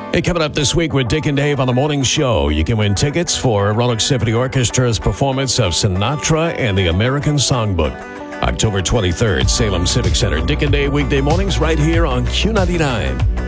Hey, coming up this week with Dick and Dave on the morning show, you can win tickets for Roanoke Symphony Orchestra's performance of Sinatra and the American Songbook. October 23rd, Salem Civic Center. Dick and Dave weekday mornings right here on Q99.